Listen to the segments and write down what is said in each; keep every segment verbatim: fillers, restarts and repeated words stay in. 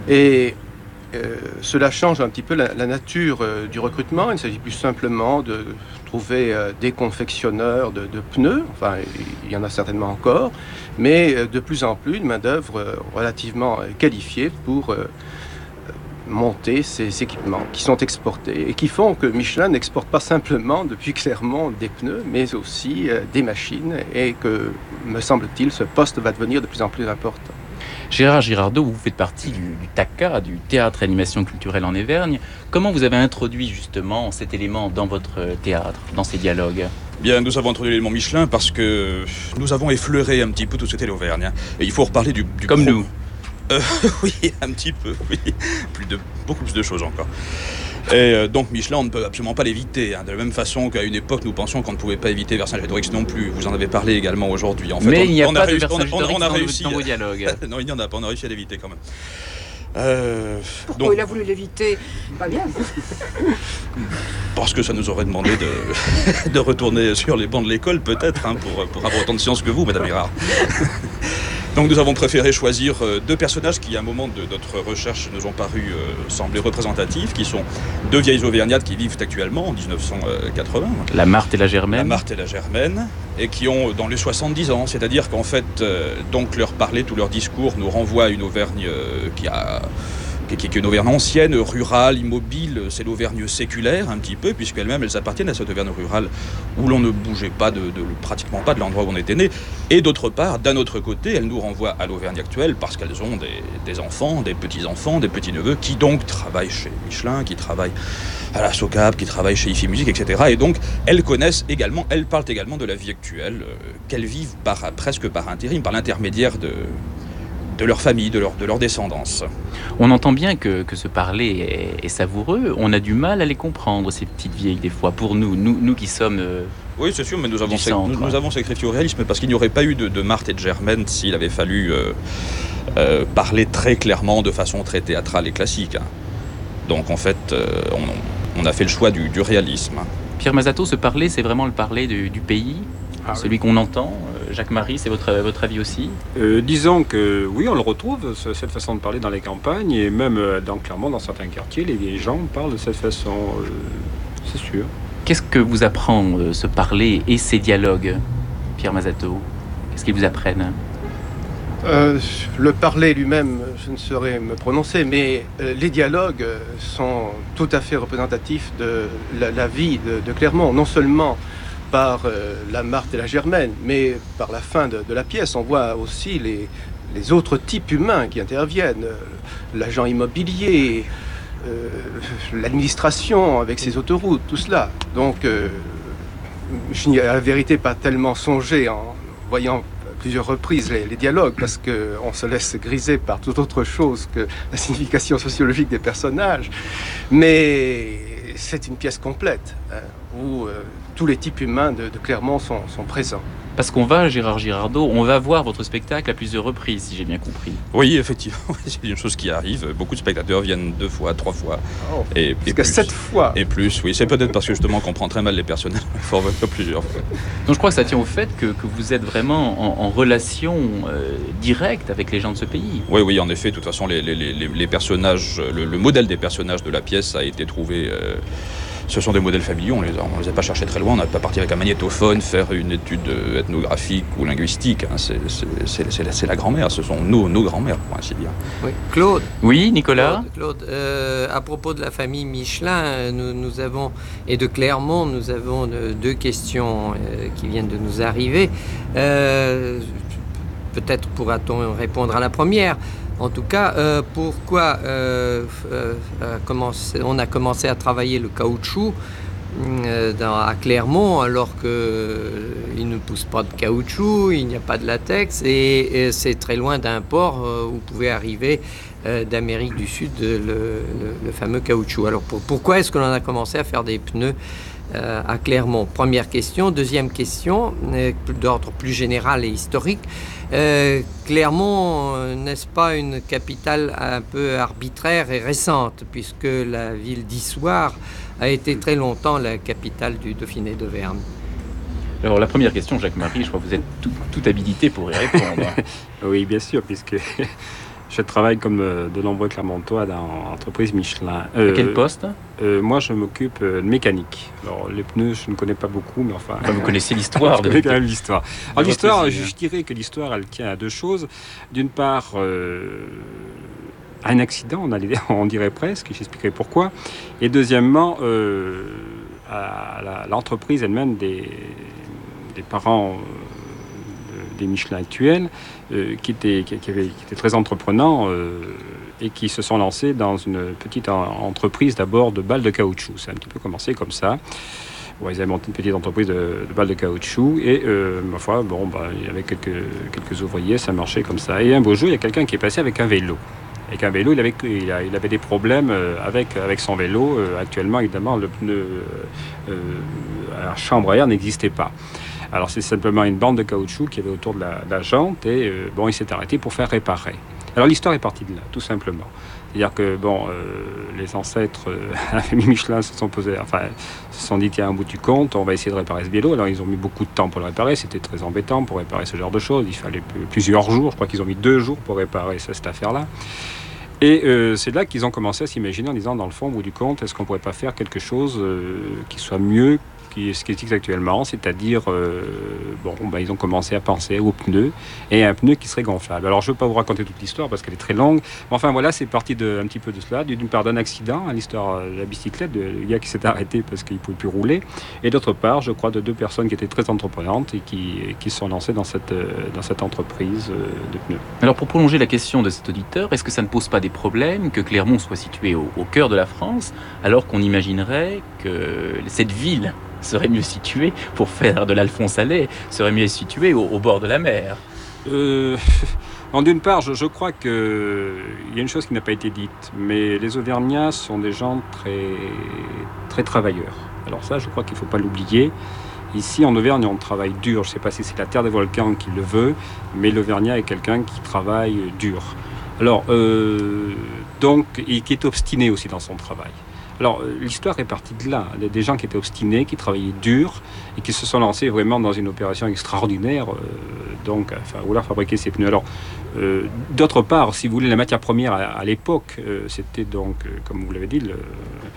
Et euh, cela change un petit peu la, la nature euh, du recrutement. Il ne s'agit plus simplement de trouver euh, des confectionneurs de, de pneus, enfin il y en a certainement encore, mais euh, de plus en plus de main-d'œuvre euh, relativement euh, qualifiée pour euh, monter ces équipements qui sont exportés et qui font que Michelin n'exporte pas simplement depuis Clermont des pneus, mais aussi euh, des machines, et que, me semble-t-il, ce poste va devenir de plus en plus important. Gérard Girardot, vous faites partie du, du T A C A, du Théâtre Animation Culturelle en Auvergne. Comment vous avez introduit justement cet élément dans votre théâtre, dans ces dialogues ? Bien, nous avons introduit l'élément Michelin parce que nous avons effleuré un petit peu tout ce qu'était l'Auvergne. Et il faut reparler du... du Comme pro... nous. Euh, oui, un petit peu, oui. Plus de, beaucoup plus de choses encore. Et euh, donc Michelin, on ne peut absolument pas l'éviter. Hein. De la même façon qu'à une époque, nous pensions qu'on ne pouvait pas éviter Vercingétorix non plus. Vous en avez parlé également aujourd'hui. En fait, Mais on, il n'y a on pas a de réussi, Vercingétorix on, on, on a dans, réussi, dans vos dialogues. Non, il n'y en a pas. On a réussi à l'éviter quand même. Euh, Pourquoi donc, il a voulu l'éviter? Pas bien. Parce que ça nous aurait demandé de, de retourner sur les bancs de l'école, peut-être, hein, pour, pour avoir autant de science que vous, Madame Girard. Donc nous avons préféré choisir deux personnages qui, à un moment de notre recherche, nous ont paru euh, sembler représentatifs, qui sont deux vieilles auvergnates qui vivent actuellement en dix-neuf cent quatre-vingts. La Marthe et la Germaine. La Marthe et la Germaine, et qui ont dans les soixante-dix ans. C'est-à-dire qu'en fait, euh, donc leur parler, tout leur discours nous renvoie à une Auvergne euh, qui a... qui est une Auvergne ancienne, rurale, immobile, c'est l'Auvergne séculaire un petit peu, puisqu'elles-mêmes elles appartiennent à cette Auvergne rurale où l'on ne bougeait pas de, de pratiquement pas de l'endroit où on était né. Et d'autre part, d'un autre côté, elles nous renvoient à l'Auvergne actuelle parce qu'elles ont des, des enfants, des petits-enfants, des petits-neveux qui donc travaillent chez Michelin, qui travaillent à la SOCAP, qui travaillent chez IFI Musique, et cetera. Et donc elles connaissent également, elles parlent également de la vie actuelle, euh, qu'elles vivent par, presque par intérim, par l'intermédiaire de... de leur famille, de leur, de leur descendance. On entend bien que, que ce parler est, est savoureux. On a du mal à les comprendre, ces petites vieilles, des fois, pour nous, nous, nous qui sommes... Euh, oui, c'est sûr, mais nous avons, centre, nous, nous avons sacrifié au réalisme, parce qu'il n'y aurait pas eu de, de Marthe et de Germaine s'il avait fallu euh, euh, parler très clairement, de façon très théâtrale et classique. Hein. Donc, en fait, euh, on, on a fait le choix du, du réalisme. Pierre Mazato, ce parler, c'est vraiment le parler du, du pays, ah, celui oui. qu'on entend. Jacques-Marie, c'est votre, votre avis aussi ? euh, Disons que oui, on le retrouve, cette façon de parler dans les campagnes, et même dans Clermont, dans certains quartiers, les gens parlent de cette façon, euh, c'est sûr. Qu'est-ce que vous apprend euh, ce parler et ces dialogues, Pierre Mazato ? Qu'est-ce qu'ils vous apprennent ? euh, Le parler lui-même, je ne saurais me prononcer, mais euh, les dialogues sont tout à fait représentatifs de la, la vie de, de Clermont, non seulement par euh, la Marthe et la Germaine, mais par la fin de, de la pièce, on voit aussi les, les autres types humains qui interviennent, euh, l'agent immobilier, euh, l'administration avec ses autoroutes, tout cela. Donc, euh, je n'y ai à la vérité pas tellement songé en voyant plusieurs reprises les, les dialogues, parce qu'on se laisse griser par toute autre chose que la signification sociologique des personnages, mais c'est une pièce complète, hein, où euh, tous les types humains de, de Clermont sont, sont présents. Parce qu'on va, Gérard Girardot, on va voir votre spectacle à plusieurs reprises, si j'ai bien compris. Oui, effectivement, c'est une chose qui arrive. Beaucoup de spectateurs viennent deux fois, trois fois. Oh, et, jusqu'à et sept fois. Et plus, oui. C'est peut-être parce que justement qu'on prend très mal les personnages. Il faut revenir plusieurs fois. Donc je crois que ça tient au fait que, que vous êtes vraiment en, en relation euh, directe avec les gens de ce pays. Oui, oui, en effet. De toute façon, les, les, les, les personnages, le, le modèle des personnages de la pièce a été trouvé... Euh, Ce sont des modèles familiaux, on ne les, les a pas cherchés très loin, on n'a pas parti avec un magnétophone, faire une étude ethnographique ou linguistique. Hein. C'est, c'est, c'est, c'est, la, c'est la grand-mère, ce sont nos, nos grands-mères, pour ainsi dire. Oui. Claude. Oui, Nicolas. Claude, Claude euh, à propos de la famille Michelin, nous, nous avons, et de Clermont, nous avons deux questions euh, qui viennent de nous arriver. Euh, peut-être pourra-t-on répondre à la première. En tout cas, euh, pourquoi euh, euh, commencé, on a commencé à travailler le caoutchouc euh, dans, à Clermont alors qu'il euh, ne pousse pas de caoutchouc, il n'y a pas de latex et, et c'est très loin d'un port euh, où pouvait arriver euh, d'Amérique du Sud le, le, le fameux caoutchouc. Alors pour, pourquoi est-ce que l'on a commencé à faire des pneus euh, à Clermont ? Première question. Deuxième question, euh, d'ordre plus général et historique. Euh, Clermont, euh, n'est-ce pas une capitale un peu arbitraire et récente, puisque la ville d'Issoire a été très longtemps la capitale du Dauphiné d'Auvergne. Alors la première question, Jacques-Marie, je crois que vous êtes tout, tout habilité pour y répondre. Oui, bien sûr, puisque Je travaille comme euh, de nombreux Clermontois dans l'entreprise Michelin. Euh, À quel poste? euh, Moi, je m'occupe euh, de mécanique. Alors, les pneus, je ne connais pas beaucoup, mais enfin... Enfin, vous connaissez l'histoire je de... connais quand même l'histoire. Alors, votre l'histoire, usine. je, je dirais que l'histoire, elle tient à deux choses. D'une part, euh, à un accident, on, allait, on dirait presque, j'expliquerai pourquoi. Et deuxièmement, euh, à la, l'entreprise elle-même des, des parents euh, des Michelin actuels, euh, qui, étaient, qui, qui, avaient, qui étaient très entreprenants euh, et qui se sont lancés dans une petite en, entreprise d'abord de balles de caoutchouc. Ça a un petit peu commencé comme ça. Bon, ils avaient monté une petite entreprise de, de balles de caoutchouc et, euh, ma foi, bon, bah, il y avait quelques, quelques ouvriers, ça marchait comme ça. Et un beau jour, il y a quelqu'un qui est passé avec un vélo. Avec un vélo, il avait, il, a, il avait des problèmes avec, avec son vélo. Euh, actuellement, évidemment, le pneu euh, à chambre à air n'existait pas. Alors, c'est simplement une bande de caoutchouc qui avait autour de la, de la jante et euh, bon, il s'est arrêté pour faire réparer. Alors, l'histoire est partie de là, tout simplement. C'est-à-dire que, bon, euh, les ancêtres euh, à la famille Michelin se sont posés, enfin, se sont dit, tiens, au bout du compte, on va essayer de réparer ce vélo. Alors, ils ont mis beaucoup de temps pour le réparer. C'était très embêtant pour réparer ce genre de choses. Il fallait plusieurs jours. Je crois qu'ils ont mis deux jours pour réparer ça, cette affaire-là. Et euh, c'est là qu'ils ont commencé à s'imaginer en disant, dans le fond, au bout du compte, est-ce qu'on ne pourrait pas faire quelque chose euh, qui soit mieux que ce qui existe actuellement, c'est-à-dire, euh, bon, ben, ils ont commencé à penser aux pneus et à un pneu qui serait gonflable. Alors, je ne veux pas vous raconter toute l'histoire parce qu'elle est très longue, mais enfin, voilà, c'est parti de, un petit peu de cela, d'une part d'un accident, l'histoire de la bicyclette, le gars qui s'est arrêté parce qu'il ne pouvait plus rouler, et d'autre part, je crois, de deux personnes qui étaient très entreprenantes et qui, qui se sont lancées dans cette, dans cette entreprise de pneus. Alors, pour prolonger la question de cet auditeur, est-ce que ça ne pose pas des problèmes que Clermont soit situé au, au cœur de la France, alors qu'on imaginerait que cette ville serait mieux située pour faire de l'Alphonse Allais, serait mieux située au, au bord de la mer? euh, bon, D'une part, je, je crois qu'il y a une chose qui n'a pas été dite, mais les Auvergnats sont des gens très, très travailleurs. Alors ça, je crois qu'il ne faut pas l'oublier. Ici, en Auvergne, on travaille dur. Je ne sais pas si c'est la terre des volcans qui le veut, mais l'Auvergnat est quelqu'un qui travaille dur. Alors, euh, donc, et qui est obstiné aussi dans son travail. Alors, l'histoire est partie de là. Des gens qui étaient obstinés, qui travaillaient dur et qui se sont lancés vraiment dans une opération extraordinaire, euh, donc, enfin, vouloir fabriquer ces pneus. Alors, euh, d'autre part, si vous voulez, la matière première à, à l'époque, euh, c'était donc, euh, comme vous l'avez dit, le,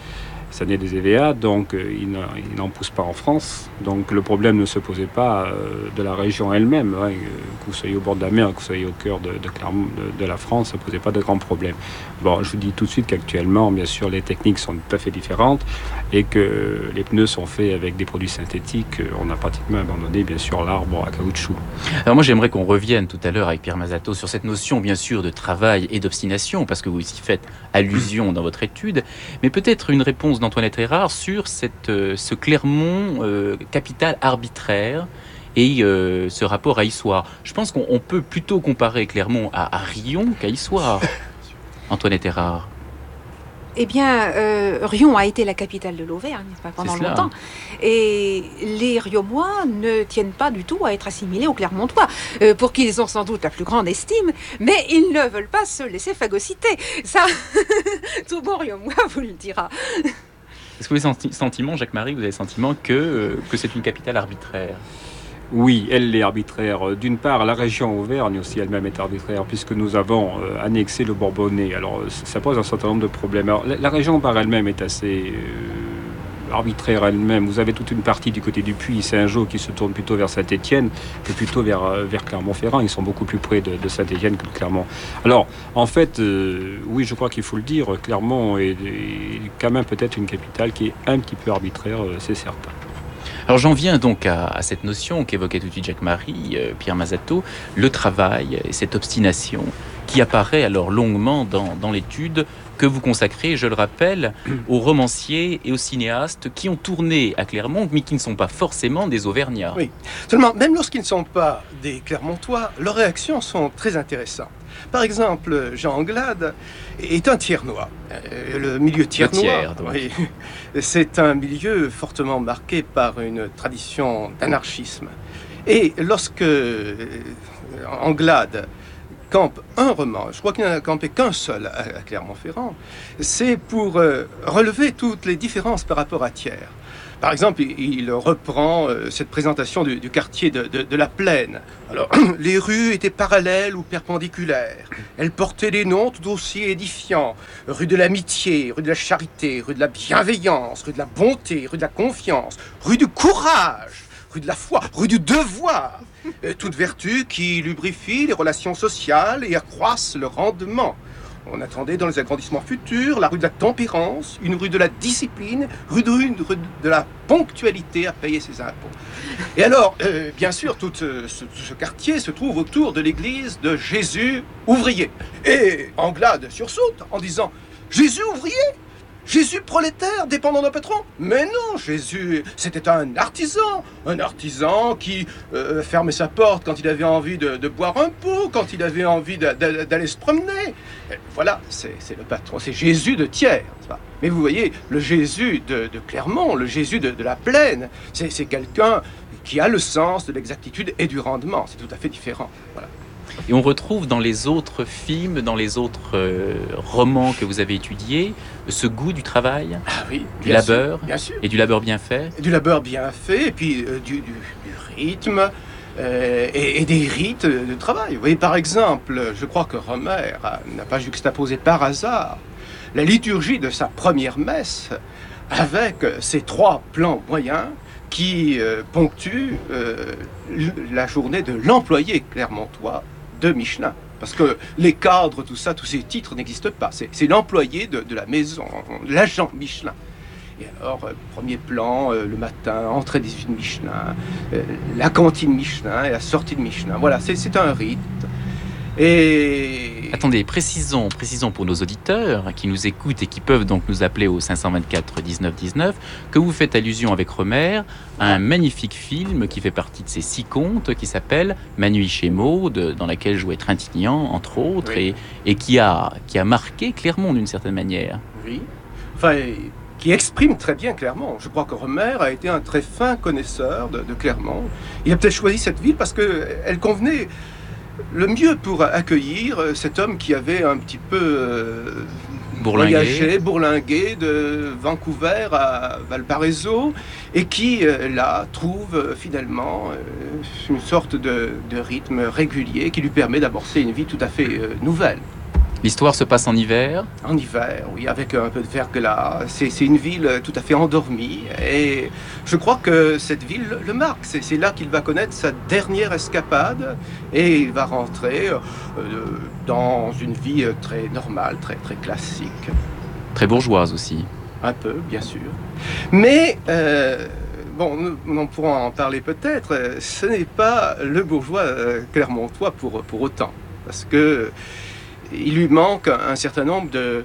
ça venait des E V A, donc euh, il, n'en pousse pas en France. Donc, le problème ne se posait pas euh, de la région elle-même. Hein, que vous soyez au bord de la mer, que vous soyez au cœur de, de, Clermont, de, de la France, ça ne posait pas de grands problèmes. Bon, je vous dis tout de suite qu'actuellement, bien sûr, les techniques sont tout à fait différentes et que les pneus sont faits avec des produits synthétiques. On a pratiquement abandonné, bien sûr, l'arbre à caoutchouc. Alors moi, j'aimerais qu'on revienne tout à l'heure avec Pierre Mazato sur cette notion, bien sûr, de travail et d'obstination, parce que vous y faites allusion dans votre étude, mais peut-être une réponse d'Antoinette Erard sur cette, euh, ce Clermont euh, capitale arbitraire et euh, ce rapport à Issoire. Je pense qu'on on peut plutôt comparer Clermont à, à Riom qu'à Issoire. Antoinette Erard. Eh bien, euh, Riom a été la capitale de l'Auvergne pas pendant C'est cela. longtemps. Et les Riomois ne tiennent pas du tout à être assimilés aux Clermontois, euh, pour qui ils ont sans doute la plus grande estime, mais ils ne veulent pas se laisser phagocyter. Ça, tout bon Riomois vous le dira. Est-ce que vous avez le sentiment, Jacques-Marie, vous avez le sentiment que, euh, que c'est une capitale arbitraire? Oui, elle est arbitraire. D'une part, la région Auvergne aussi elle-même est arbitraire, puisque nous avons euh, annexé le Bourbonnais. Alors, ça pose un certain nombre de problèmes. Alors, la, la région par elle-même est assez euh, arbitraire elle-même. Vous avez toute une partie du côté du Puy, Saint-Jean, qui se tourne plutôt vers Saint-Étienne que plutôt vers, euh, vers Clermont-Ferrand. Ils sont beaucoup plus près de, de Saint-Étienne que de Clermont. Alors, en fait, euh, oui, je crois qu'il faut le dire, Clermont est, est quand même peut-être une capitale qui est un petit peu arbitraire, euh, c'est certain. Alors j'en viens donc à, à cette notion qu'évoquait tout de suite Jacques-Marie, euh, Pierre Mazato, le travail et cette obstination qui apparaît alors longuement dans, dans l'étude que vous consacrez, je le rappelle, aux romanciers et aux cinéastes qui ont tourné à Clermont, mais qui ne sont pas forcément des Auvergnats. Oui, seulement, même lorsqu'ils ne sont pas des Clermontois, leurs réactions sont très intéressantes. Par exemple, Jean Anglade est un Thiernois. Euh, le milieu Thiernois, Thiers, oui, c'est un milieu fortement marqué par une tradition d'anarchisme. Et lorsque euh, Anglade campe un roman, je crois qu'il n'en a campé qu'un seul à, à Clermont-Ferrand, c'est pour euh, relever toutes les différences par rapport à Thiers. Par exemple, il, il reprend euh, cette présentation du, du quartier de, de, de la Plaine. Alors, les rues étaient parallèles ou perpendiculaires. Elles portaient des noms tout aussi édifiants. Rue de l'amitié, rue de la charité, rue de la bienveillance, rue de la bonté, rue de la confiance, rue du courage, rue de la foi, rue du devoir. Euh, toutes vertus qui lubrifient les relations sociales et accroissent le rendement. On attendait dans les agrandissements futurs la rue de la tempérance, une rue de la discipline, rue de, une rue de la ponctualité à payer ses impôts. Et alors, euh, bien sûr, tout euh, ce, ce quartier se trouve autour de l'église de Jésus ouvrier. Et Anglade sursaute en disant « Jésus ouvrier ? Jésus prolétaire, dépendant d'un patron ? Mais non, Jésus, c'était un artisan, un artisan qui euh, fermait sa porte quand il avait envie de, de boire un pot, quand il avait envie de, de, d'aller se promener. Et voilà, c'est, c'est le patron, c'est Jésus de Thiers. Mais vous voyez, le Jésus de, de Clermont, le Jésus de, de la Plaine, c'est, c'est quelqu'un qui a le sens de l'exactitude et du rendement. C'est tout à fait différent. Voilà. Et on retrouve dans les autres films, dans les autres euh, romans que vous avez étudiés, ce goût du travail, ah oui, du labeur, sûr, bien sûr. Et du labeur bien fait. Du labeur bien fait, et puis euh, du, du, du rythme, euh, et, et des rites de travail. Vous voyez, par exemple, je crois que Romer a, n'a pas juxtaposé par hasard la liturgie de sa première messe avec ces trois plans moyens qui euh, ponctuent euh, la journée de l'employé clermontois de Michelin. Parce que les cadres, tout ça, tous ces titres n'existent pas. C'est, c'est l'employé de, de la maison, l'agent Michelin. Et alors, euh, premier plan, euh, le matin, entrée des usines Michelin, euh, la cantine Michelin et la sortie de Michelin. Voilà, c'est, c'est un rite. Et... Attendez, précisons, précisons pour nos auditeurs qui nous écoutent et qui peuvent donc nous appeler au cinq cent vingt-quatre dix-neuf dix-neuf que vous faites allusion avec Romer à un magnifique film qui fait partie de ces six contes qui s'appelle Manu chez Maud, dans laquelle jouait Trintignant, entre autres, oui. et, et qui, a, qui a marqué Clermont d'une certaine manière. Oui, enfin, qui exprime très bien Clermont. Je crois que Romer a été un très fin connaisseur de, de Clermont. Il a peut-être choisi cette ville parce qu'elle convenait le mieux pour accueillir cet homme qui avait un petit peu euh, voyagé, bourlingué de Vancouver à Valparaiso et qui, euh, là, trouve euh, finalement euh, une sorte de, de rythme régulier qui lui permet d'amorcer une vie tout à fait euh, nouvelle. L'histoire se passe en hiver ? En hiver, oui, avec un peu de verglas. C'est, c'est une ville tout à fait endormie et je crois que cette ville le marque. C'est, c'est là qu'il va connaître sa dernière escapade et il va rentrer euh, dans une vie très normale, très, très classique. Très bourgeoise aussi. Un peu, bien sûr. Mais, euh, bon, nous, nous pourrons en parler peut-être, ce n'est pas le bourgeois euh, clermontois pour, pour autant. Parce que il lui manque un certain nombre de,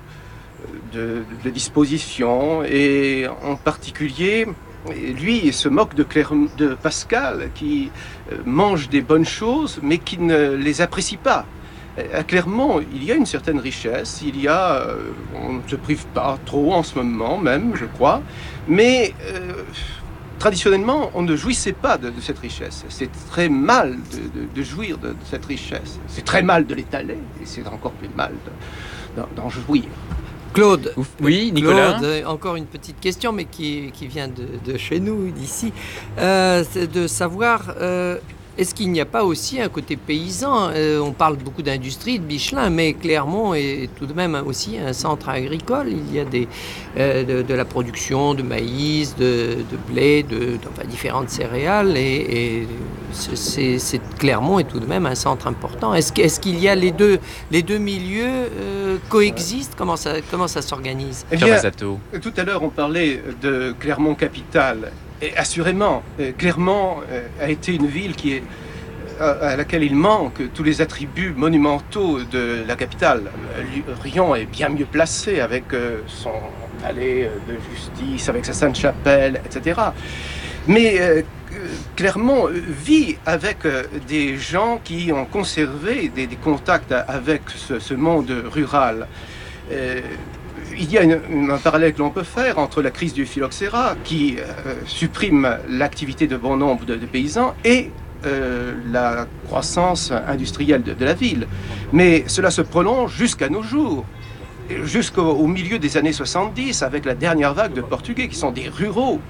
de, de dispositions et en particulier, lui, il se moque de, Claire, de Pascal qui mange des bonnes choses mais qui ne les apprécie pas. À Clermont, il y a une certaine richesse, il y a, on ne se prive pas trop en ce moment même, je crois, mais euh, traditionnellement, on ne jouissait pas de, de cette richesse. C'est très mal de, de, de jouir de, de cette richesse. C'est très mal de l'étaler, et c'est encore plus mal de, d'en, d'en jouir. Claude, oui, Nicolas. Claude, encore une petite question, mais qui, qui vient de, de chez nous, d'ici. Euh, c'est de savoir, euh, est-ce qu'il n'y a pas aussi un côté paysan ? euh, On parle beaucoup d'industrie, de Michelin, mais Clermont est tout de même aussi un centre agricole. Il y a des, euh, de, de la production de maïs, de, de blé, de, de enfin, différentes céréales. Et, et c'est, c'est, Clermont est tout de même un centre important. Est-ce, est-ce qu'il y a les deux, les deux milieux euh, coexistent ? Comment ça, comment ça s'organise ? Eh bien, tout à l'heure, on parlait de Clermont-Capitale. Et assurément, Clermont a été une ville qui est, à laquelle il manque tous les attributs monumentaux de la capitale. Riom est bien mieux placé avec son palais de justice, avec sa Sainte-Chapelle, et cetera. Mais euh, Clermont vit avec des gens qui ont conservé des, des contacts avec ce, ce monde rural. Euh, Il y a une, une, un parallèle que l'on peut faire entre la crise du phylloxéra, qui euh, supprime l'activité de bon nombre de, de paysans, et euh, la croissance industrielle de, de la ville. Mais cela se prolonge jusqu'à nos jours, jusqu'au au milieu des années soixante-dix, avec la dernière vague de Portugais, qui sont des ruraux,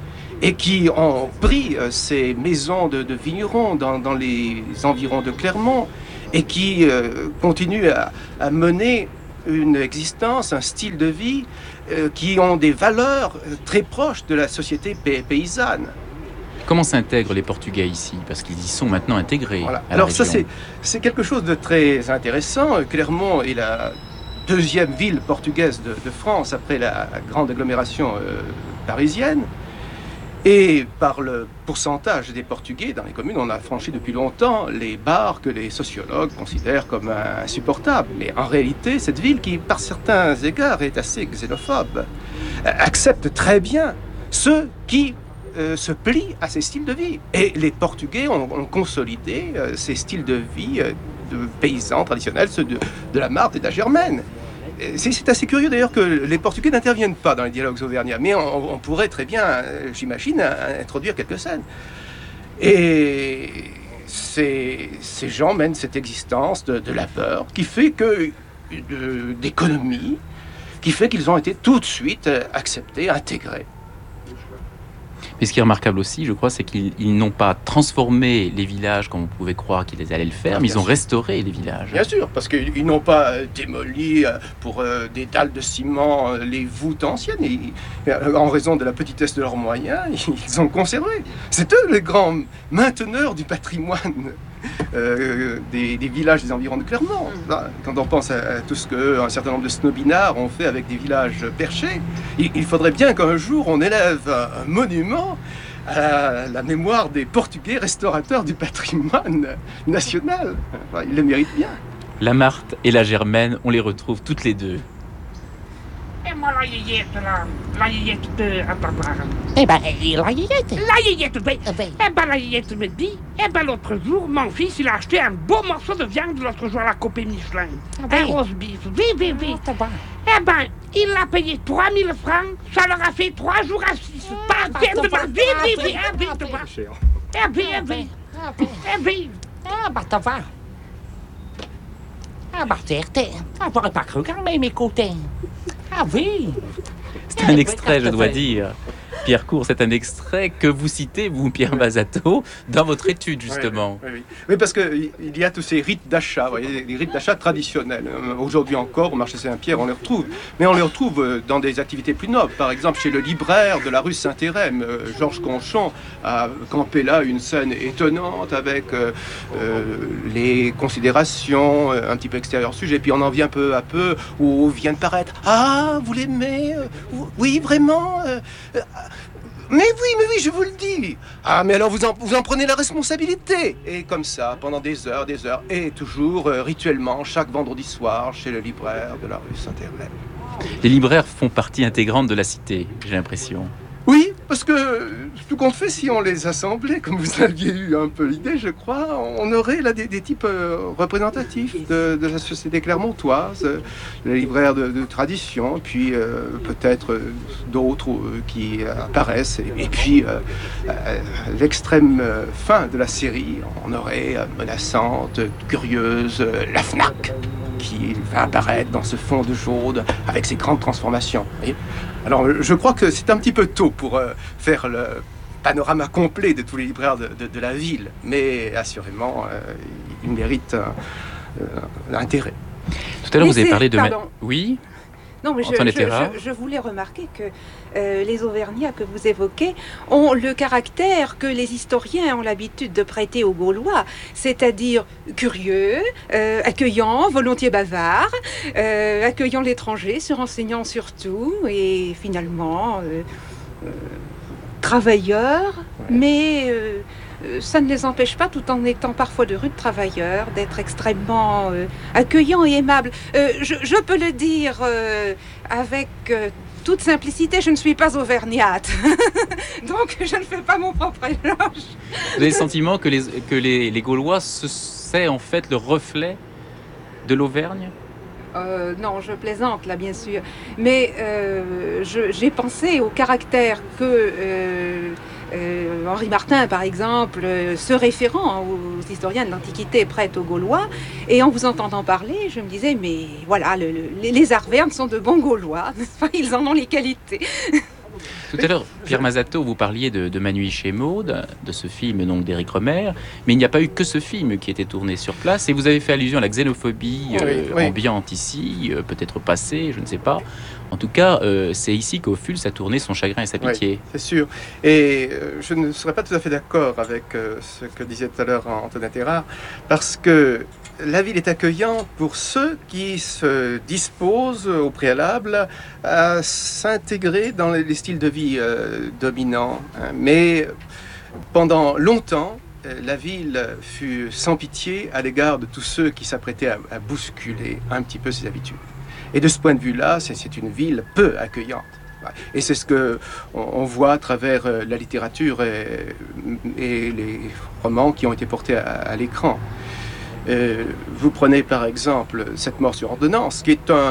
et qui ont pris euh, ces maisons de, de vignerons dans, dans les environs de Clermont et qui euh, continuent à, à mener une existence, un style de vie euh, qui ont des valeurs euh, très proches de la société pay- paysanne. Comment s'intègrent les Portugais ici? Parce qu'ils y sont maintenant intégrés. Voilà. À Alors la ça, région. c'est, c'est quelque chose de très intéressant. Clermont est la deuxième ville portugaise de, de France après la grande agglomération euh, parisienne. Et par le pourcentage des Portugais dans les communes, on a franchi depuis longtemps les barres que les sociologues considèrent comme insupportables. Mais en réalité, cette ville, qui par certains égards est assez xénophobe, accepte très bien ceux qui euh, se plient à ces styles de vie. Et les Portugais ont, ont consolidé euh, ces styles de vie euh, de paysans traditionnels, ceux de, de la Marthe et de la Germaine. C'est, c'est assez curieux d'ailleurs que les Portugais n'interviennent pas dans les dialogues auvergnats, mais on, on pourrait très bien, j'imagine, introduire quelques scènes. Et ces, ces gens mènent cette existence de, de labeur qui fait que, de, d'économie, qui fait qu'ils ont été tout de suite acceptés, intégrés. Mais ce qui est remarquable aussi, je crois, c'est qu'ils ils n'ont pas transformé les villages comme on pouvait croire qu'ils allaient le faire, mais ils ont restauré les villages. Bien sûr, parce qu'ils ils n'ont pas démoli pour euh, des dalles de ciment euh, les voûtes anciennes. Ils, en raison de la petitesse de leurs moyens, ils ont conservé. C'est eux les grands mainteneurs du patrimoine euh, des, des villages des environs de Clermont. Là, quand on pense à, à tout ce qu'un certain nombre de snobinards ont fait avec des villages perchés, il, il faudrait bien qu'un jour on élève un, un monument à la mémoire des Portugais restaurateurs du patrimoine national. Enfin, ils le méritent bien. La Marthe et la Germaine, on les retrouve toutes les deux. Et moi, la yéyette, la, la yéyette de Atabar. Eh ben, la yéyette. La yéyette, ben, Eh ben, eh ben, la yéyette me dit, eh ben, l'autre jour, mon fils, il a acheté un beau morceau de viande l'autre jour à la Copé Michelin. Ah Un oui. rose beef. Oui, oui, oui. ça va. Eh ben, il l'a payé trois mille francs, ça leur a fait trois jours à six. Pas bah, bien de ça ma va. vie, oui, oui, eh oui, Ah, tu vois. Cher. Eh oui, eh oui, Ah, ben, eh oui. ah, bah, ça va. Ah, bah, certain. Ah, j'aurais pas cru quand même, écoutez. Ah oui. C'est un extrait, je dois dire. Pierre Court, c'est un extrait que vous citez, vous, Pierre Mazato, dans votre étude, justement. Oui, oui, oui. Oui, parce qu'il y a tous ces rites d'achat, vous voyez, les rites d'achat traditionnels. Euh, Aujourd'hui encore, au marché Saint-Pierre, on les retrouve. Mais on les retrouve euh, dans des activités plus nobles. Par exemple, chez le libraire de la rue Saint-Hérème, euh, Georges Conchon a campé là une scène étonnante avec euh, euh, les considérations euh, un petit peu extérieures au sujet. Puis on en vient peu à peu où vient de paraître « Ah, vous l'aimez euh, Oui, vraiment euh, euh, mais oui, mais oui, je vous le dis. Ah, mais alors vous en, vous en prenez la responsabilité. Et comme ça, pendant des heures, des heures, et toujours euh, rituellement, chaque vendredi soir, chez le libraire de la rue Saint-Hérème. Les libraires font partie intégrante de la cité, j'ai l'impression. Oui, parce que tout compte fait, si on les assemblait, comme vous aviez eu un peu l'idée, je crois, on aurait là des, des types euh, représentatifs de, de la société clermontoise, euh, les libraires de, de tradition, puis euh, peut-être euh, d'autres euh, qui apparaissent. Et, et puis, euh, euh, l'extrême euh, fin de la série, on aurait euh, menaçante, curieuse, euh, la FNAC, qui va apparaître dans ce fond de jaune avec ses grandes transformations. Vous voyez ? Alors, je crois que c'est un petit peu tôt pour euh, faire le panorama complet de tous les libraires de, de, de la ville, mais assurément, euh, ils méritent euh, euh, l'intérêt. Tout à l'heure, Mais vous avez c'est- parlé de... ma- pardon. Oui. Non, mais je, Antoinette je- Erard. je- je voulais remarquer que euh, les Auvergnats que vous évoquez ont le caractère que les historiens ont l'habitude de prêter aux Gaulois, c'est-à-dire curieux, euh, accueillant, volontiers bavard, euh, accueillant l'étranger, se renseignant sur tout, et finalement euh, euh, travailleurs, mais euh, euh, ça ne les empêche pas, tout en étant parfois de rudes travailleurs, d'être extrêmement euh, accueillants et aimables. Euh, je, je peux le dire euh, avec euh, toute simplicité, je ne suis pas auvergnate, donc je ne fais pas mon propre éloge. Vous avez le sentiment que les, que les, les Gaulois, ce- c'est en fait le reflet de l'Auvergne? Euh, non, je plaisante là, bien sûr. Mais euh, je- j'ai pensé au caractère que euh, euh, Henri Martin, par exemple, euh, se référant aux historiens de l'Antiquité prête aux Gaulois. Et en vous entendant parler, je me disais, mais voilà, le- le- les, les Arvernes sont de bons Gaulois, n'est-ce pas ? Ils en ont les qualités. Tout à l'heure, Pierre Mazato, vous parliez de, de Manu chez Maud, de ce film donc d'Éric Rohmer, mais il n'y a pas eu que ce film qui était tourné sur place, et vous avez fait allusion à la xénophobie euh, oui, oui. ambiante ici, euh, peut-être passée, je ne sais pas. En tout cas, euh, c'est ici qu'Ophuls a tourné son chagrin et sa pitié. Oui, c'est sûr. Et euh, je ne serais pas tout à fait d'accord avec euh, ce que disait tout à l'heure Antoinette Hérard, parce que la ville est accueillante pour ceux qui se disposent au préalable à s'intégrer dans les styles de vie euh, dominants. Mais pendant longtemps, la ville fut sans pitié à l'égard de tous ceux qui s'apprêtaient à, à bousculer un petit peu ses habitudes. Et de ce point de vue-là, c'est, c'est une ville peu accueillante. Et c'est ce que on, on voit à travers la littérature et, et les romans qui ont été portés à, à l'écran. Euh, vous prenez par exemple Cette mort sur ordonnance, qui est un,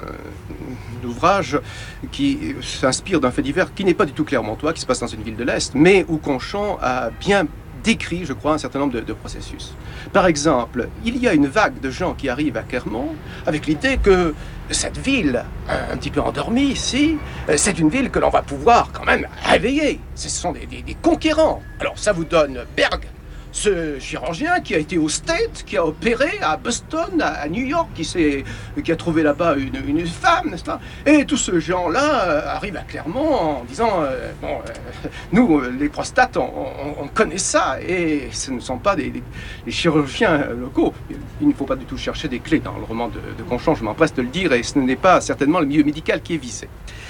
un ouvrage qui s'inspire d'un fait divers qui n'est pas du tout clermontois, qui se passe dans une ville de l'Est, mais où Conchon a bien décrit, je crois, un certain nombre de, de processus. Par exemple, il y a une vague de gens qui arrivent à Clermont avec l'idée que cette ville, un petit peu endormie ici, c'est une ville que l'on va pouvoir quand même réveiller. Ce sont des, des, des conquérants. Alors ça vous donne Berg, ce chirurgien qui a été au State, qui a opéré à Boston, à New York, qui, s'est, qui a trouvé là-bas une, une femme, n'est-ce pas? Et tous ces gens-là euh, arrivent à Clermont en disant euh, bon, euh, nous, euh, les prostates, on, on, on connaît ça, et ce ne sont pas des, des, des chirurgiens locaux. Il ne faut pas du tout chercher des clés dans le roman de, de Conchon, je m'empresse de le dire, et ce n'est pas certainement le milieu médical qui est visé.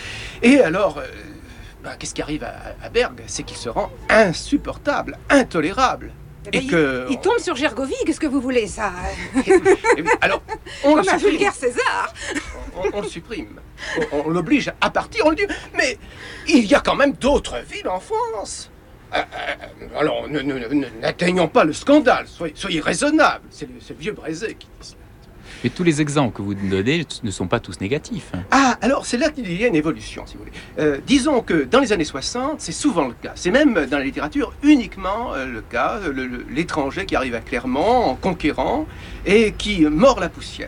Et alors... Euh, ben, qu'est-ce qui arrive à, à Berg? C'est qu'il se rend insupportable, intolérable. Eh ben, Et que... il, il tombe sur Gergovie, qu'est-ce que vous voulez, ça? Et oui, alors, on Comme le un supprime. vulgaire César. On, on le supprime. On, on l'oblige à partir, on le dit. Mais il y a quand même d'autres villes en France. Euh, euh, alors, ne- ne- ne- n'atteignons pas le scandale. Soyez, soyez raisonnables. C'est le, c'est le vieux Brézé qui dit ça. Mais tous les exemples que vous donnez ne sont pas tous négatifs. Ah, alors c'est là qu'il y a une évolution, si vous voulez. Euh, disons que dans les années soixante, c'est souvent le cas. C'est même dans la littérature uniquement euh, le cas. Le- le- l'étranger qui arrive à Clermont en conquérant et qui mord la poussière.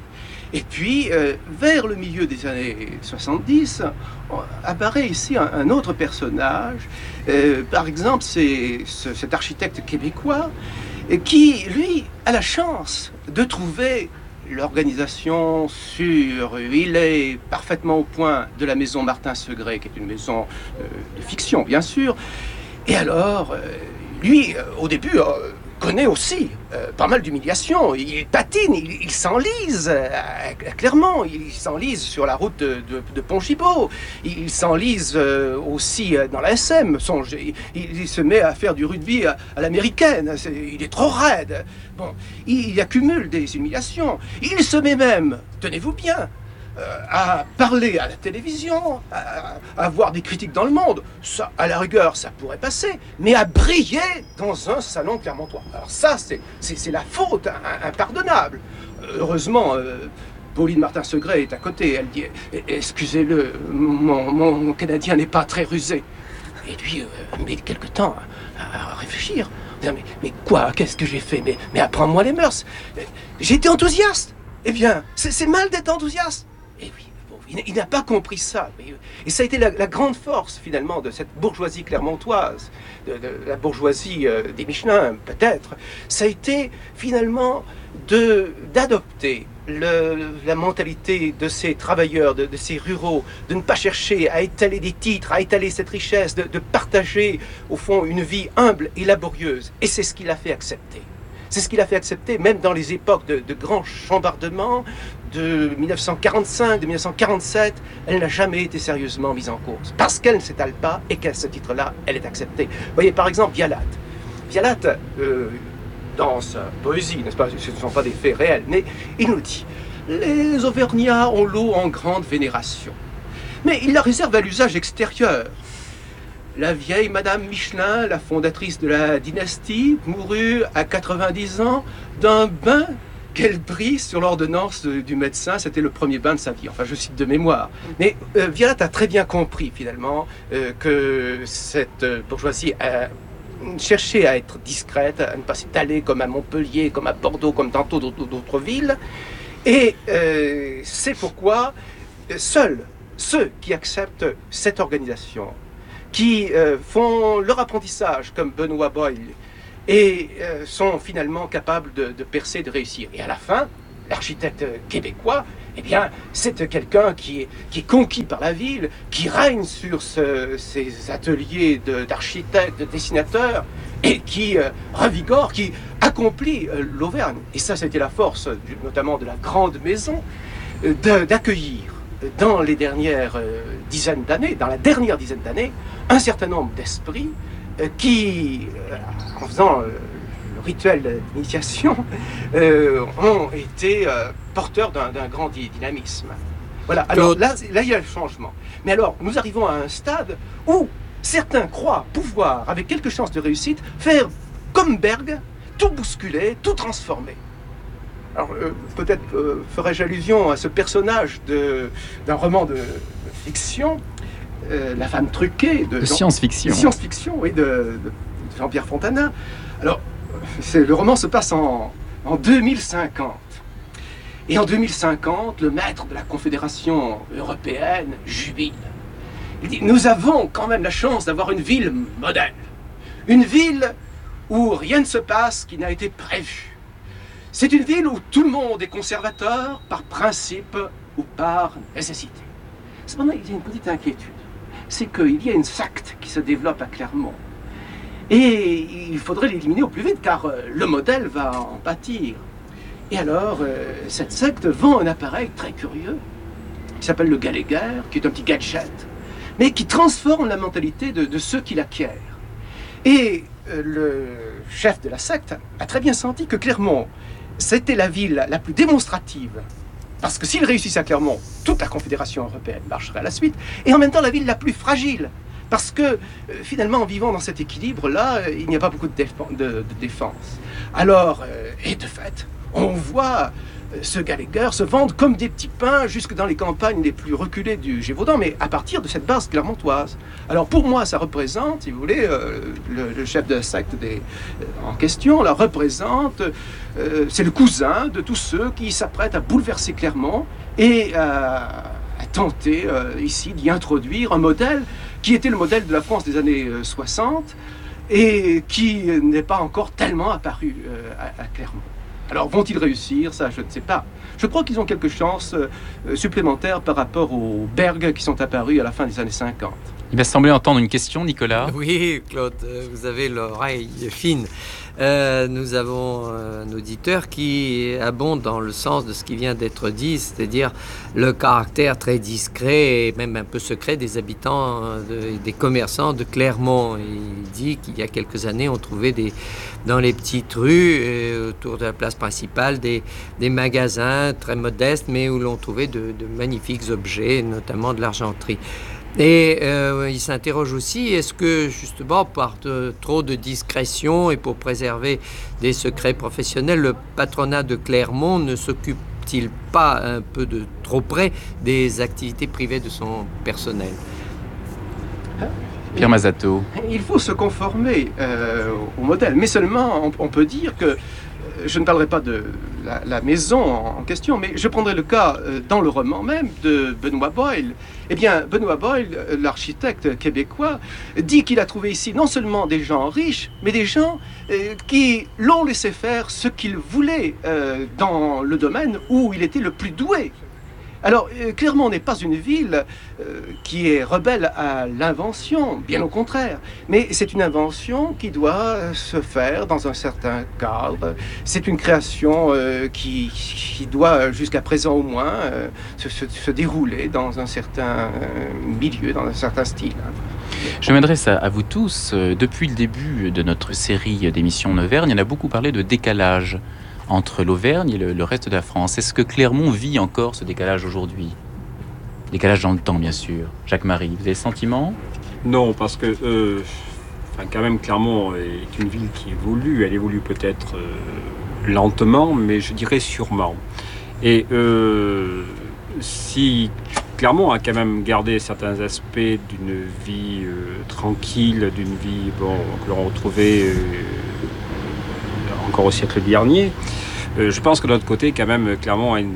Et puis, euh, vers le milieu des années soixante-dix, euh, apparaît ici un, un autre personnage. Euh, par exemple, c'est ce- cet architecte québécois euh, qui, lui, a la chance de trouver l'organisation sûre, il est parfaitement au point de la maison Martin Segré, qui est une maison euh, de fiction, bien sûr. Et alors, euh, lui, euh, au début, euh, connaît aussi euh, pas mal d'humiliations. Il patine, il, il s'enlise euh, à, à Clermont, il s'enlise sur la route de, de, de Pont-Gibaud, il, il s'enlise euh, aussi euh, dans la S M. Son- il, il se met à faire du rugby à, à l'américaine, C'est- il est trop raide. Bon, il, il accumule des humiliations. Il se met même, tenez-vous bien, euh, à parler à la télévision, à, à avoir des critiques dans le monde. Ça, à la rigueur, ça pourrait passer, mais à briller dans un salon clermontois. Alors ça, c'est, c'est, c'est la faute un- impardonnable. Heureusement, euh, Pauline Martin-Segré est à côté. Elle dit « Excusez-le, mon, mon Canadien n'est pas très rusé. » Et lui euh, met quelque temps à, à réfléchir. Mais, mais quoi? Qu'est-ce que j'ai fait? Mais, mais apprends-moi les mœurs. J'ai été enthousiaste. Eh bien, c'est, c'est mal d'être enthousiaste. Et oui, bon, il, il n'a pas compris ça. Mais, et ça a été la, la grande force, finalement, de cette bourgeoisie clermontoise, de, de la bourgeoisie euh, des Michelin, peut-être. Ça a été, finalement, de, d'adopter le, la mentalité de ces travailleurs, de, de ces ruraux, de ne pas chercher à étaler des titres, à étaler cette richesse, de, de partager, au fond, une vie humble et laborieuse. Et c'est ce qu'il a fait accepter. C'est ce qu'il a fait accepter, même dans les époques de, de grands chambardements, de dix-neuf cent quarante-cinq, de dix-neuf cent quarante-sept, elle n'a jamais été sérieusement mise en cause. Parce qu'elle ne s'étale pas et qu'à ce titre-là, elle est acceptée. Vous voyez, par exemple, Vialat. Vialat, euh, dans sa poésie, n'est-ce pas, ce ne sont pas des faits réels, mais il nous dit « Les Auvergnats ont l'eau en grande vénération, mais ils la réservent à l'usage extérieur. La vieille Madame Michelin, la fondatrice de la dynastie, mourut à quatre-vingt-dix ans d'un bain qu'elle prit sur l'ordonnance du médecin. C'était le premier bain de sa vie. Enfin, je cite de mémoire. Mais euh, Vialat a très bien compris, finalement, euh, que cette euh, bourgeoisie a cherché à être discrète, à ne pas s'étaler comme à Montpellier, comme à Bordeaux, comme tantôt d'autres d'autres villes. Et euh, c'est pourquoi euh, seul ceux qui acceptent cette organisation, qui euh, font leur apprentissage comme Benoît Boyle et euh, sont finalement capables de, de percer, de réussir. Et à la fin, l'architecte québécois, eh bien, c'est quelqu'un qui est, qui est conquis par la ville, qui règne sur ce, ces ateliers de, d'architectes, de dessinateurs, et qui euh, revigore, qui accomplit euh, l'Auvergne. Et ça, c'était la force, du, notamment de la grande maison, euh, de, d'accueillir dans les dernières euh, dizaines d'années, dans la dernière dizaine d'années, un certain nombre d'esprits euh, qui, euh, en faisant euh, le rituel d'initiation, euh, ont été euh, porteurs d'un, d'un grand dynamisme. Voilà, alors là, là, il y a le changement. Mais alors, nous arrivons à un stade où certains croient pouvoir, avec quelques chances de réussite, faire comme Berg, tout bousculer, tout transformer. Alors, euh, peut-être euh, ferais-je allusion à ce personnage de, d'un roman de, de fiction, euh, La femme truquée, de, de Jean, science-fiction. De science-fiction, oui, de, de Jean-Pierre Fontana. Alors, c'est, le roman se passe en, en deux mille cinquante. Et en deux mille cinquante, le maître de la Confédération européenne jubile. Il dit, nous avons quand même la chance d'avoir une ville modèle. Une ville où rien ne se passe qui n'a été prévu. C'est une ville où tout le monde est conservateur par principe ou par nécessité. Cependant, il y a une petite inquiétude. C'est qu'il y a une secte qui se développe à Clermont. Et il faudrait l'éliminer au plus vite, car le modèle va en pâtir. Et alors, euh, cette secte vend un appareil très curieux, qui s'appelle le Gallagher, qui est un petit gadget, mais qui transforme la mentalité de, de ceux qui l'acquièrent. Et euh, le chef de la secte a très bien senti que Clermont, c'était la ville la plus démonstrative, parce que s'il réussissait à Clermont, toute la Confédération européenne marcherait à la suite, et en même temps la ville la plus fragile, parce que euh, finalement, en vivant dans cet équilibre-là, euh, il n'y a pas beaucoup de, déf- de, de défense. Alors, euh, et de fait, on voit euh, ce Gallagher se vendre comme des petits pains jusque dans les campagnes les plus reculées du Gévaudan, mais à partir de cette base clermontoise. Alors pour moi, ça représente, si vous voulez, euh, le, le chef de la secte des, euh, en question, là, représente, euh, c'est le cousin de tous ceux qui s'apprêtent à bouleverser Clermont et à, à tenter euh, ici d'y introduire un modèle qui était le modèle de la France des années euh, soixante et qui n'est pas encore tellement apparu euh, à, à Clermont. Alors, vont-ils réussir? Ça, je ne sais pas. Je crois qu'ils ont quelques chances euh, supplémentaires par rapport aux Berg qui sont apparus à la fin des années cinquante. Il va sembler entendre une question, Nicolas. Oui, Claude, vous avez l'oreille fine. Euh, nous avons un auditeur qui abonde dans le sens de ce qui vient d'être dit, c'est-à-dire le caractère très discret et même un peu secret des habitants, de, des commerçants de Clermont. Il dit qu'il y a quelques années, on trouvait des, dans les petites rues euh, autour de la place principale des, des magasins très modestes, mais où l'on trouvait de, de magnifiques objets, notamment de l'argenterie. Et euh, il s'interroge aussi, est-ce que justement par de, trop de discrétion et pour préserver des secrets professionnels, le patronat de Clermont ne s'occupe-t-il pas un peu de trop près des activités privées de son personnel? Pierre Mazatto. Il faut se conformer euh, au modèle, mais seulement on, on peut dire que je ne parlerai pas de la, la maison en, en question, mais je prendrai le cas euh, dans le roman même de Benoît Boyle. Eh bien, Benoît Boyle, l'architecte québécois, dit qu'il a trouvé ici non seulement des gens riches, mais des gens euh, qui l'ont laissé faire ce qu'ils voulaient euh, dans le domaine où il était le plus doué. Alors, euh, Clermont n'est pas une ville euh, qui est rebelle à l'invention, bien au contraire. Mais c'est une invention qui doit se faire dans un certain cadre. C'est une création euh, qui, qui doit, jusqu'à présent au moins, euh, se, se, se dérouler dans un certain euh, milieu, dans un certain style. Je m'adresse à, à vous tous. Depuis le début de notre série d'émissions en Auvergne, il y en a beaucoup parlé de décalage entre l'Auvergne et le, le reste de la France. Est-ce que Clermont vit encore ce décalage aujourd'hui? Décalage dans le temps, bien sûr. Jacques-Marie, vous avez le sentiment? Non, parce que euh, enfin, quand même, Clermont est une ville qui évolue. Elle évolue peut-être euh, lentement, mais je dirais sûrement. Et euh, si Clermont a quand même gardé certains aspects d'une vie euh, tranquille, d'une vie bon, que l'on retrouvait euh, encore au siècle dernier, Euh, je pense que de l'autre côté, quand même, Clermont a une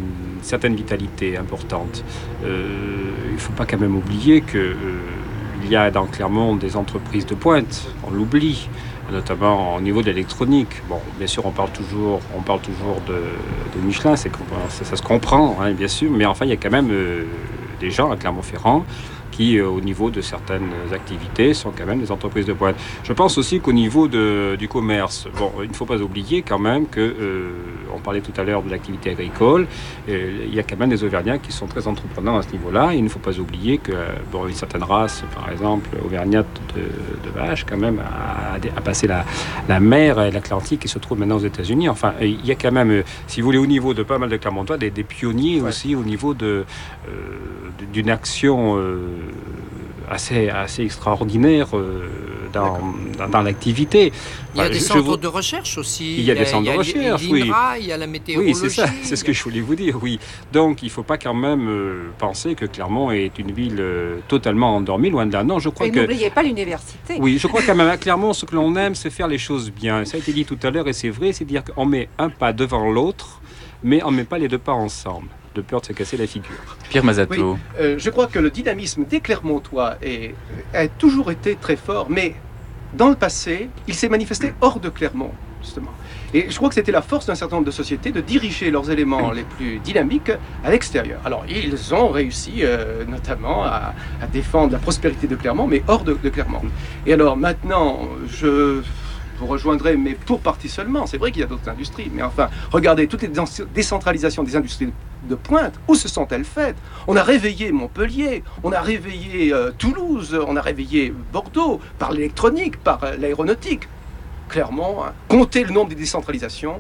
certaine vitalité importante. Euh, il ne faut pas quand même oublier qu'il euh, y a dans Clermont des entreprises de pointe, on l'oublie, notamment au niveau de l'électronique. Bon, bien sûr, on parle toujours, on parle toujours de, de Michelin, c'est, ça, ça se comprend, hein, bien sûr, mais enfin, il y a quand même euh, des gens à Clermont-Ferrand qui, euh, au niveau de certaines activités, sont quand même des entreprises de pointe. Je pense aussi qu'au niveau de, du commerce, bon, il ne faut pas oublier quand même que, euh, on parlait tout à l'heure de l'activité agricole, euh, il y a quand même des Auvergnats qui sont très entreprenants à ce niveau-là. Il ne faut pas oublier que, bon, une certaine race, par exemple, auvergnate de, de vaches, quand même, a, a passé la, la mer et l'Atlantique et se trouve maintenant aux États-Unis. Enfin, il y a quand même, si vous voulez, au niveau de pas mal de Clermontois, des, des pionniers ouais. aussi au niveau de, euh, d'une action euh, assez, assez extraordinaire euh, dans, dans, dans l'activité. Il y a enfin, des je, centres je vous... de recherche aussi. Il y a des centres de recherche, oui. Il y a l'I N R A, il y a la météorologie. Oui, c'est ça, c'est ce que je voulais vous dire, oui. Donc, il ne faut pas quand même euh, penser que Clermont est une ville euh, totalement endormie, loin de là. Non, je crois Et que... n'oubliez pas l'université. Oui, je crois quand même à Clermont, ce que l'on aime, c'est faire les choses bien. Ça a été dit tout à l'heure, et c'est vrai, c'est dire qu'on met un pas devant l'autre, mais on ne met pas les deux pas ensemble, de peur de se casser la figure. Pierre Mazato. Oui, euh, je crois que le dynamisme des Clermontois est, a toujours été très fort, mais dans le passé, il s'est manifesté hors de Clermont, justement. Et je crois que c'était la force d'un certain nombre de sociétés de diriger leurs éléments les plus dynamiques à l'extérieur. Alors, ils ont réussi euh, notamment à, à défendre la prospérité de Clermont, mais hors de, de Clermont. Et alors maintenant, je... vous rejoindrez, mais pour partie seulement. C'est vrai qu'il y a d'autres industries, mais enfin, regardez, toutes les décentralisations des industries de pointe, où se sont-elles faites? On a réveillé Montpellier, on a réveillé euh, Toulouse, on a réveillé Bordeaux, par l'électronique, par euh, l'aéronautique. Clairement, hein, comptez le nombre des décentralisations.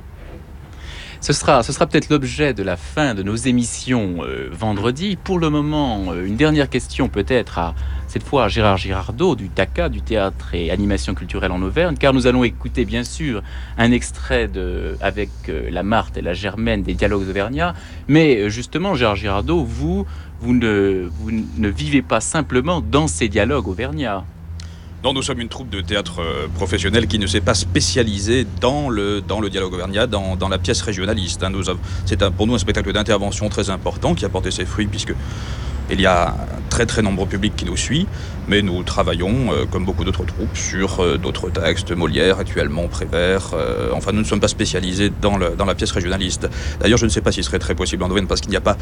Ce sera, ce sera peut-être l'objet de la fin de nos émissions euh, vendredi. Pour le moment, euh, une dernière question peut-être à, cette fois à Gérard Girardot du T A C A, du Théâtre et Animation Culturelle en Auvergne, car nous allons écouter bien sûr un extrait de, avec euh, la Marthe et la Germaine des Dialogues auvergnats. Mais euh, justement, Gérard Girardot, vous, vous ne, vous ne vivez pas simplement dans ces dialogues auvergnats. Non, nous sommes une troupe de théâtre euh, professionnel qui ne s'est pas spécialisée dans le, dans le dialogue auvergnat, dans, dans la pièce régionaliste. Hein. Nous avons, c'est un, pour nous un spectacle d'intervention très important qui a porté ses fruits puisque il y a un très très nombreux public qui nous suit, mais nous travaillons, euh, comme beaucoup d'autres troupes, sur euh, d'autres textes, Molière actuellement, Prévert. Euh, enfin, nous ne sommes pas spécialisés dans, le, dans la pièce régionaliste. D'ailleurs, je ne sais pas si ce serait très possible en Auvergne parce qu'il n'y a pas...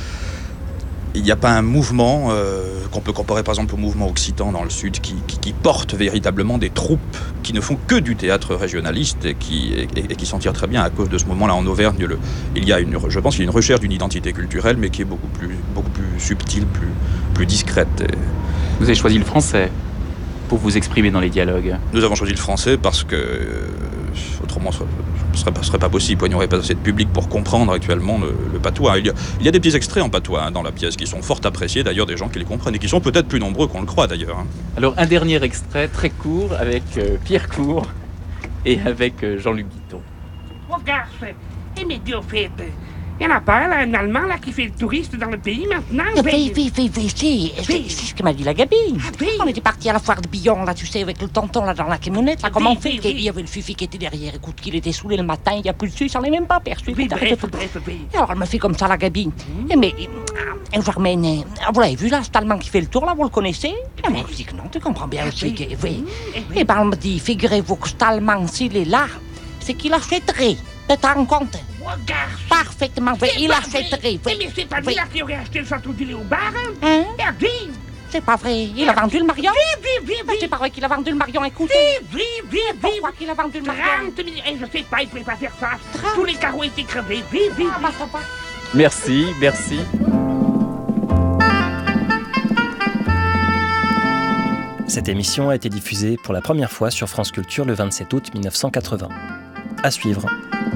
Il n'y a pas un mouvement euh, qu'on peut comparer par exemple au mouvement occitan dans le sud qui, qui, qui porte véritablement des troupes qui ne font que du théâtre régionaliste et qui, et, et qui s'en tirent très bien à cause de ce mouvement-là en Auvergne. Le, il y a une, je pense qu'il y a une recherche d'une identité culturelle mais qui est beaucoup plus, beaucoup plus subtile, plus, plus discrète. Et... Vous avez choisi le français pour vous exprimer dans les dialogues. Nous avons choisi le français parce que euh, autrement ce ne serait, serait pas possible. Il n'y aurait pas assez de public pour comprendre actuellement le, le patois. Il y, a, il y a des petits extraits en patois hein, dans la pièce qui sont fort appréciés d'ailleurs des gens qui les comprennent et qui sont peut-être plus nombreux qu'on le croit d'ailleurs. Hein. Alors un dernier extrait très court avec euh, Pierre Court et avec euh, Jean-Luc Guiton. Regarde, et mes Dieu fait. Il n'y en a pas, là, un Allemand, là, qui fait le touriste dans le pays, maintenant? Oui, oui, oui, oui, si, c'est, c'est ce que m'a dit la Gabi. Ah, oui. On était partis à la foire de Billon, là, tu sais, avec le tonton, là, dans la camionnette, là, comment on fait? Il y avait le fufi qui était derrière, écoute, qu'il était saoulé le matin, il n'y a plus de suite, j'en ai même pas perçu. Oui, bref, bref, oui. Et alors, elle me fait comme ça, la Gabi. Mmh. Et mais, euh, Germaine, euh, vous l'avez vu, là, cet Allemand qui fait le tour, là, vous le connaissez? Et moi, je dis que non, tu comprends bien aussi que, oui. Mmh. Et ben, elle me dit, figurez-vous que cet Allemand, s'il est là, c'est qu'il achèterait, de te rendre compte? Regarde. Parfaitement, oui, il achèterait. Oui. Mais c'est pas lui, oui. Là, qui aurait acheté le château du Léopard, hein? Hein? Regardez. C'est pas vrai, il a vendu le Marion? Oui, oui, oui, oui. C'est pas vrai qu'il a vendu le Marion, écoute. Oui, oui, oui, oui. Pourquoi qu'il a vendu le Marion? trente millions, et je sais pas, il pouvait pas faire ça. trente Tous les carreaux étaient crevés, oui, oui, ah, oui. bah, ça va. Merci, merci. Cette émission a été diffusée pour la première fois sur France Culture le vingt-sept août mille neuf cent quatre-vingts. À suivre.